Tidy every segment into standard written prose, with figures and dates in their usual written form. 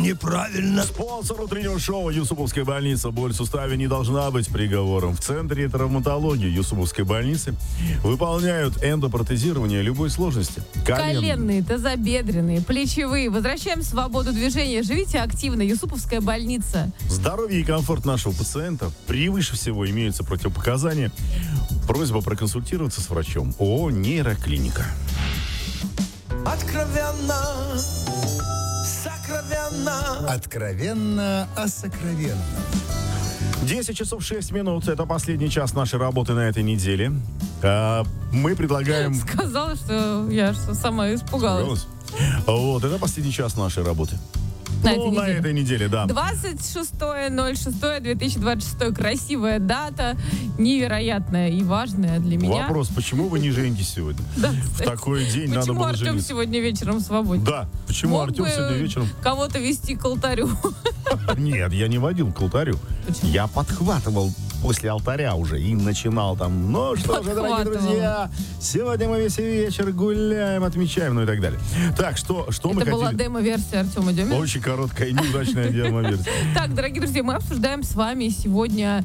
неправильно. Спонсор утреннего шоу Юсуповская больница. Боль в суставе не должна быть приговором. В центре травматологии Юсуповской больницы выполняют эндопротезирование любой сложности. Коленные, тазобедренные, плечевые. Возвращаем свободу движения. Живите активно. Юсуповская больница. Здоровье и комфорт нашего пациента превыше всего имеются противопоказания. Просьба проконсультироваться с врачом. ООО «Нейроклиника». Откровенно, сокровенно. Откровенно о сокровенном. 10 часов 6 минут. Это последний час нашей работы на этой неделе. Мы предлагаем... Сказала, что я сама испугалась. Вот, это последний час нашей работы. На этой неделе, да. 26.06.2026. Красивая дата, невероятная и важная для меня. Вопрос, почему вы не женитесь сегодня? Да, в такой день надо было жениться. Почему Артем сегодня вечером свободен? Да, почему Мог Артем бы сегодня вечером? Кого-то вести к алтарю. Нет, я не водил к алтарю. Почему? Я подхватывал после алтаря уже и начинал там. Ну что же, дорогие друзья, сегодня мы весь вечер гуляем, отмечаем, ну и так далее. Так, что мы хотели? Это была демо-версия Артема Демина. Очень короткая, неудачная демо-версия. Так, дорогие друзья, мы обсуждаем с вами сегодня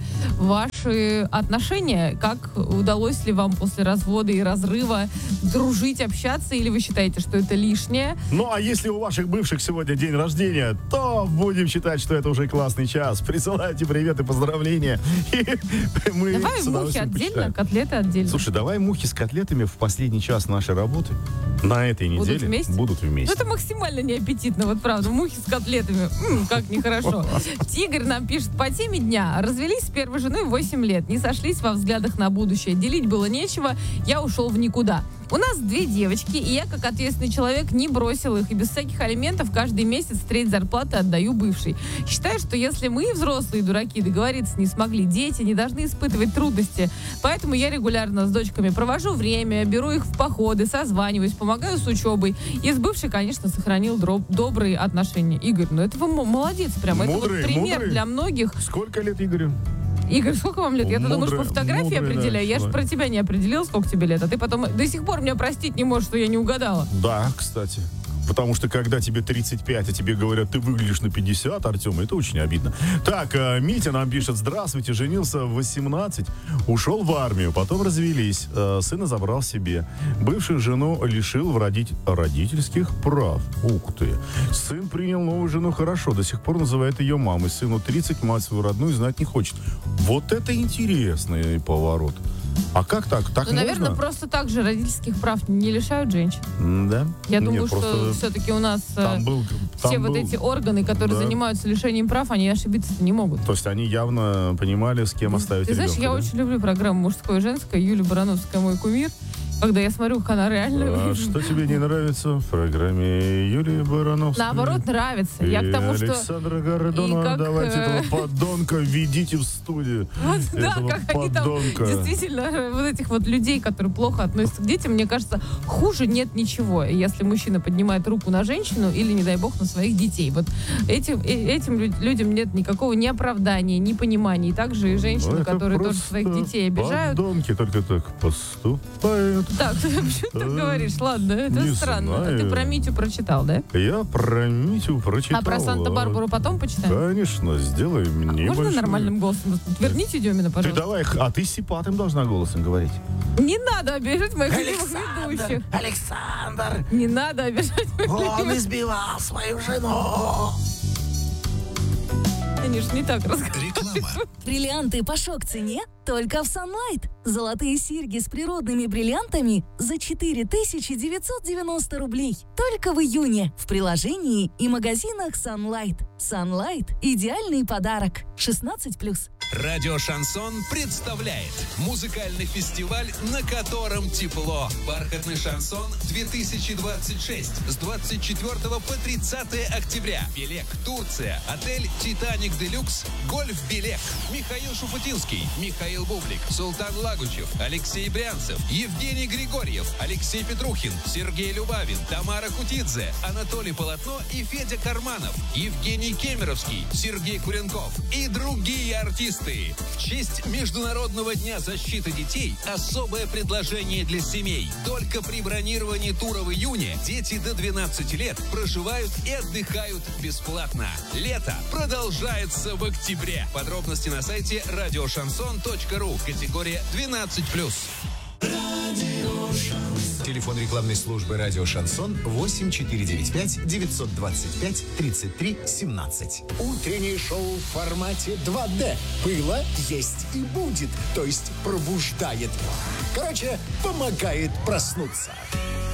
ваши отношения. Как удалось ли вам после развода и разрыва дружить, общаться, или вы считаете, что это лишнее? Ну, а если у ваших бывших сегодня день рождения, то будем считать, что это уже классный час. Присылайте привет и поздравления. И мы давай мухи отдельно, котлеты отдельно. Слушай, давай мухи с котлетами в последний час нашей работы на этой неделе будут вместе. Ну, это максимально неаппетитно, вот правда. Мухи с котлетами. Как нехорошо. Тигр нам пишет: по теме дня. Развелись с первой женой 8 лет. Не сошлись во взглядах на будущее. Делить было нечего. Я ушел в никуда. У нас 2 девочки, и я, как ответственный человек, не бросил их. И без всяких алиментов каждый месяц треть зарплаты отдаю бывшей. Считаю, что если мы, взрослые дураки, договориться не смогли, дети не должны испытывать трудности. Поэтому я регулярно с дочками провожу время, беру их в походы, созваниваюсь, помогаю с учебой. И с бывшей, конечно, сохранил добрые отношения. Игорь, ну это вы молодец прям. Мудрый, это вот пример для многих. Сколько лет Игорю? Игорь, сколько вам лет? Я-то думаю, что по фотографии определяю. Я же про тебя не определил, сколько тебе лет. А ты потом до сих пор меня простить не можешь, что я не угадала. Да, кстати. Потому что когда тебе 35, а тебе говорят, ты выглядишь на 50, Артем, это очень обидно. Так, Митя нам пишет: здравствуйте, женился в 18, ушел в армию, потом развелись, сына забрал себе. Бывшую жену лишил родительских прав. Ух ты. Сын принял новую жену хорошо, до сих пор называет ее мамой. Сыну 30, мать свою родную знать не хочет. Вот это интересный поворот. А как так? Так ну, можно? Наверное, просто так же родительских прав не лишают женщин. Да? Я думаю, что все-таки у нас все вот эти органы, которые занимаются лишением прав, они ошибиться-то не могут. То есть они явно понимали, с кем оставить ребенка. Ты знаешь, я очень люблю программу «Мужское и женское». Юлия Барановская мой кумир. Когда я смотрю, как она реально... А что тебе не нравится в программе Юлии Барановской? Наоборот, нравится. Я к тому, что... Александра Гордонова, давайте этого подонка введите в студию. Вот, да, как подонка. они там действительно, вот этих вот людей, которые плохо относятся к детям, мне кажется, хуже нет ничего, если мужчина поднимает руку на женщину или, не дай бог, на своих детей. Вот этим людям нет никакого ни оправдания, ни понимания. И также и женщины, которые тоже своих детей обижают. Подонки только так поступают. Так, ты почему так говоришь? Ладно, это не странно. знаю. Ты про Митю прочитал, да? Я про Митю прочитал. А про Санта-Барбару потом почитаем? Конечно, сделаем небольшой. Можно нормальным голосом? Верните Демина, пожалуйста. Ты давай, а ты сипатым должна голосом говорить. Не надо обижать моих любимых ведущих. Александр! Не надо обижать моих Он любимых. избивал свою жену! Они же не так разговаривают. Реклама. Бриллианты по шок-цене только в Sunlight. Золотые серьги с природными бриллиантами за 4990 рублей. Только в июне в приложении и магазинах Sunlight. Sunlight – идеальный подарок. 16+. Радио «Шансон» представляет музыкальный фестиваль, на котором тепло. «Бархатный шансон 2026» с 24 по 30 октября. Белек, Турция, отель «Титаник Делюкс», гольф «Белек». Михаил Шуфутинский, Михаил Михаил Бублик, Султан Лагучев, Алексей Брянцев, Евгений Григорьев, Алексей Петрухин, Сергей Любавин, Тамара Кутидзе, Анатолий Полотно и Федя Карманов, Евгений Кемеровский, Сергей Куренков и другие артисты. В честь Международного дня защиты детей особое предложение для семей. Только при бронировании тура в июне дети до 12 лет проживают и отдыхают бесплатно. Лето продолжается в октябре. Подробности на сайте радиошансон.ру. Категория 12+. Телефон рекламной службы «Радио Шансон» 8495 925 33 17. Утреннее шоу в формате 2D. Было, есть и будет. То есть пробуждает. Короче, помогает проснуться.